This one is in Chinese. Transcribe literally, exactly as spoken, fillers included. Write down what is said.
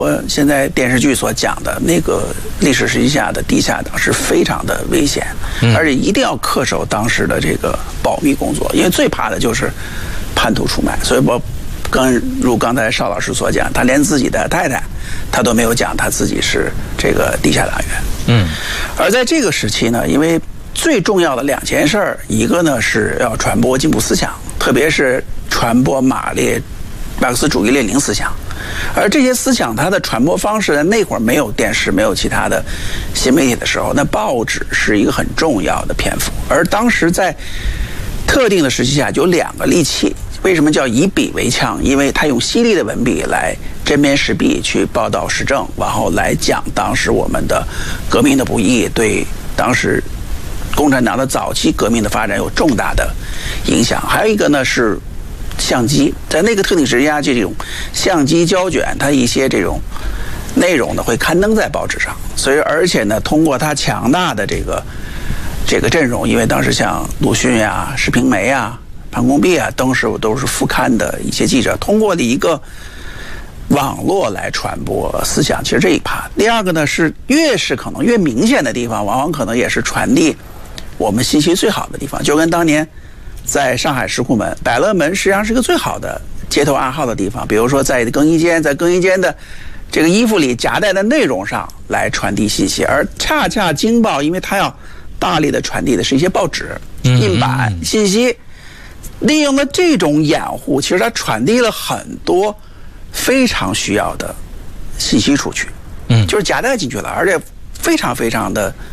我现在电视剧所讲的那个历史时期下的地下党是非常的危险，嗯、而且一定要恪守当时的这个保密工作，因为最怕的就是叛徒出卖。所以我刚如刚才邵老师所讲，他连自己的太太他都没有讲他自己是这个地下党员。嗯，而在这个时期呢，因为最重要的两件事儿，一个呢是要传播进步思想，特别是传播马列马克思主义列宁思想。而这些思想它的传播方式呢，那会儿没有电视没有其他的新媒体的时候，那报纸是一个很重要的篇幅。而当时在特定的时期下有两个利器，为什么叫以笔为枪？因为它用犀利的文笔来针砭时弊去报道时政，然后来讲当时我们的革命的不易，对当时共产党的早期革命的发展有重大的影响。还有一个呢是相机，在那个特定时期下，这种相机胶卷，它一些这种内容呢会刊登在报纸上，所以而且呢，通过它强大的这个这个阵容，因为当时像鲁迅啊、石平梅啊、潘公弼啊，当时都是副刊的一些记者，通过了一个网络来传播思想，其实这一趴。第二个呢是越是可能越明显的地方，往往可能也是传递我们信息最好的地方，就跟当年在上海石库门，百乐门实际上是一个最好的街头暗号的地方。比如说在更衣间，在更衣间的这个衣服里夹带的内容上来传递信息，而恰恰京报，因为它要大力的传递的是一些报纸、印版信息，利用了这种掩护，其实它传递了很多非常需要的信息出去，嗯，就是夹带进去了，而且非常非常的